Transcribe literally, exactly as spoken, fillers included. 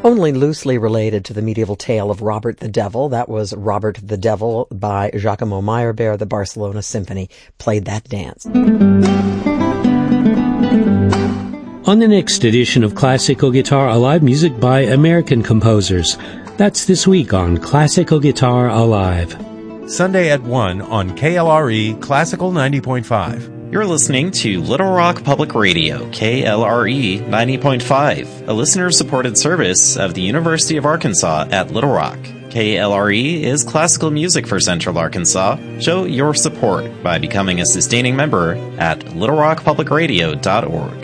Only loosely related to the medieval tale of Robert the Devil. That was Robert the Devil by Giacomo Meyerbeer. The Barcelona Symphony played that dance. On the next edition of Classical Guitar Alive, music by American composers. That's this week on Classical Guitar Alive. Sunday at one on K L R E Classical ninety point five. You're listening to Little Rock Public Radio, K L R E ninety point five, a listener-supported service of the University of Arkansas at Little Rock. K L R E is classical music for Central Arkansas. Show your support by becoming a sustaining member at little rock public radio dot org.